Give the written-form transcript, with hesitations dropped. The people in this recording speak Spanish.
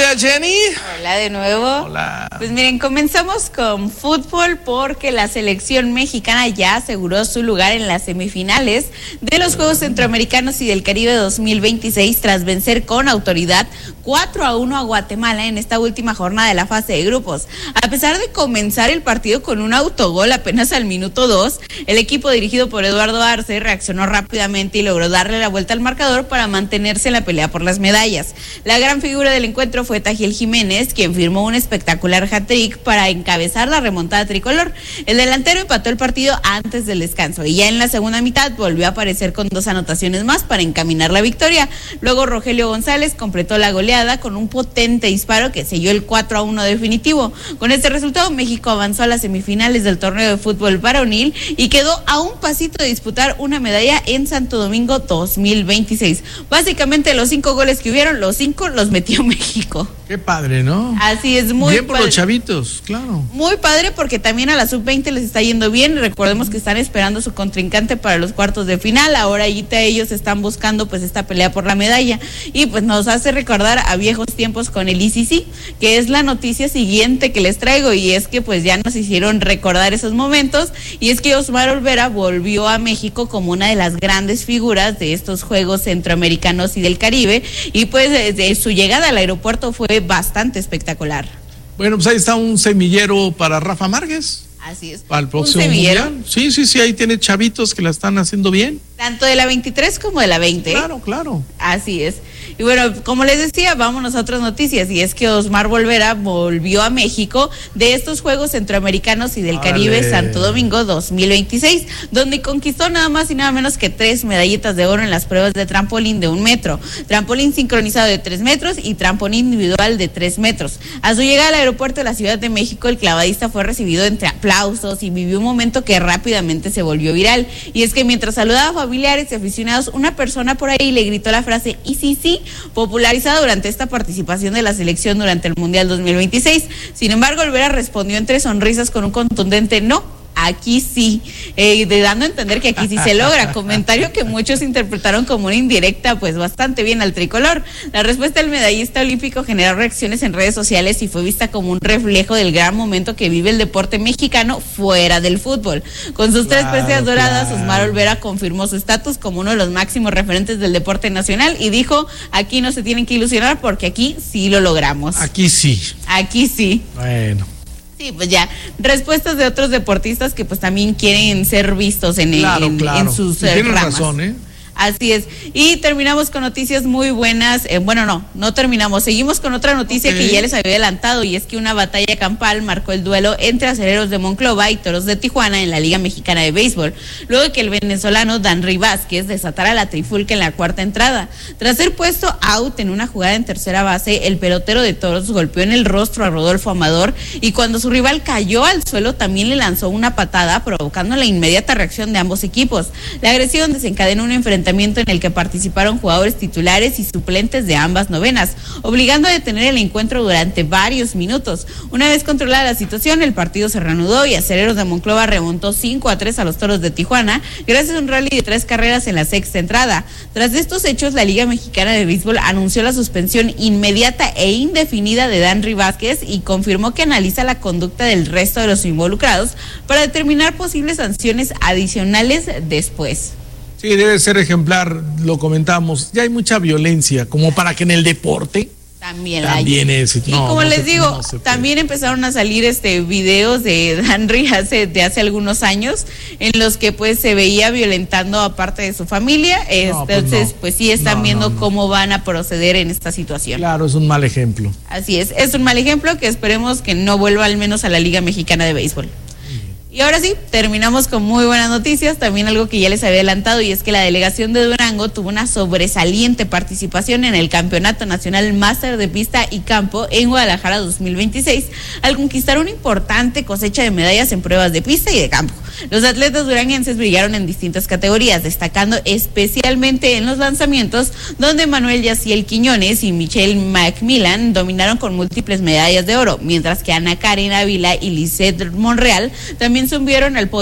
días, Jenny. Hola de nuevo. Hola. Pues miren, comenzamos con fútbol porque la selección mexicana ya aseguró su lugar en las semifinales de los Juegos Centroamericanos y del Caribe 2026 tras vencer con autoridad 4-1 a Guatemala en esta última jornada de la fase de grupos. A pesar de comenzar el partido con un autogol apenas al minuto 2, el equipo dirigido por Eduardo Arce reaccionó rápidamente y logró darle la vuelta al marcador para mantenerse en la pelea por las medallas. La gran figura del encuentro fue Tajiel Jiménez, quien firmó un espectacular hat-trick para encabezar la remontada tricolor. El delantero empató el partido antes del descanso y ya en la segunda mitad volvió a aparecer con 2 anotaciones más para encaminar la victoria. Luego Rogelio González completó la goleada con un potente disparo que selló el 4-1 definitivo. Con este resultado, México avanzó a las semifinales del torneo de fútbol varonil y quedó a un pasito de disputar una medalla en Santo Domingo 2026. Básicamente los 5 goles que hubieron, los 5 los metió México. Qué padre, ¿no? Así es, muy bien por padre. los chavitos, claro. Muy padre porque también a la sub-20 les está yendo bien. Recordemos que están esperando su contrincante para los cuartos de final. Ahora ellos están buscando pues esta pelea por la medalla y pues nos hace recordar a viejos tiempos con el ICC, que es la noticia siguiente que les traigo, y es que pues ya nos hicieron recordar esos momentos, y es que Osmar Olvera volvió a México como una de las grandes figuras de estos Juegos Centroamericanos y del Caribe, y pues desde su llegada al aeropuerto fue bastante espectacular. Bueno, pues ahí está un semillero para Rafa Márquez. Así es. Para el próximo ¿Un semillero? mundial. Sí, ahí tiene chavitos que la están haciendo bien. Tanto de la 23 como de la 20. Claro. Así es. Y bueno, como les decía, vámonos a otras noticias, y es que Osmar Olvera volvió a México de estos Juegos Centroamericanos y del Caribe Santo Domingo 2026, donde conquistó nada más y nada menos que 3 medallitas de oro en las pruebas de trampolín de 1 metro, trampolín sincronizado de 3 metros y trampolín individual de 3 metros. A su llegada al aeropuerto de la Ciudad de México, el clavadista fue recibido entre aplausos y vivió un momento que rápidamente se volvió viral, y es que mientras saludaba a familiares y aficionados, una persona por ahí le gritó la frase "y sí", popularizada durante esta participación de la selección durante el Mundial 2026. Sin embargo, Olvera respondió entre sonrisas con un contundente "no, aquí sí", dando a entender que aquí sí se logra, comentario que muchos interpretaron como una indirecta pues bastante bien al tricolor. La respuesta del medallista olímpico generó reacciones en redes sociales y fue vista como un reflejo del gran momento que vive el deporte mexicano fuera del fútbol. Con sus 3 preseas doradas, Osmar Olvera confirmó su estatus como uno de los máximos referentes del deporte nacional y dijo: aquí no se tienen que ilusionar porque aquí sí lo logramos. Aquí sí. Aquí sí. Bueno. Sí, pues ya, respuestas de otros deportistas que pues también quieren ser vistos en sus Tienes ramas. razón, ¿eh? Así es. Y terminamos con noticias muy buenas. No terminamos. Seguimos con otra noticia que ya les había adelantado, y es que una batalla campal marcó el duelo entre Acereros de Monclova y Toros de Tijuana en la Liga Mexicana de Béisbol, luego de que el venezolano Danry Vázquez desatara la trifulca en la 4ª entrada. Tras ser puesto out en una jugada en tercera base, el pelotero de Toros golpeó en el rostro a Rodolfo Amador, y cuando su rival cayó al suelo también le lanzó una patada, provocando la inmediata reacción de ambos equipos. La agresión desencadenó un enfrentamiento en el que participaron jugadores titulares y suplentes de ambas novenas, obligando a detener el encuentro durante varios minutos. Una vez controlada la situación, el partido se reanudó y Acereros de Monclova remontó 5-3 a los Toros de Tijuana, gracias a un rally de 3 carreras en la 6ª entrada. Tras estos hechos, la Liga Mexicana de Béisbol anunció la suspensión inmediata e indefinida de Danry Vázquez y confirmó que analiza la conducta del resto de los involucrados para determinar posibles sanciones adicionales después. Sí, debe ser ejemplar, lo comentamos. Ya hay mucha violencia, como para que en el deporte también es. Y como les digo, también empezaron a salir videos de Danry de hace algunos años, en los que pues se veía violentando a parte de su familia. Entonces, pues sí están viendo cómo van a proceder en esta situación. Claro, es un mal ejemplo. Así es un mal ejemplo que esperemos que no vuelva al menos a la Liga Mexicana de Béisbol. Y ahora sí, terminamos con muy buenas noticias, también algo que ya les había adelantado, y es que la delegación de Durango tuvo una sobresaliente participación en el Campeonato Nacional Máster de Pista y Campo en Guadalajara 2026, al conquistar una importante cosecha de medallas en pruebas de pista y de campo. Los atletas duranguenses brillaron en distintas categorías, destacando especialmente en los lanzamientos, donde Manuel Yaciel Quiñones y Michelle Macmillan dominaron con múltiples medallas de oro, mientras que Ana Karen Ávila y Lisette Monreal también subieron al podio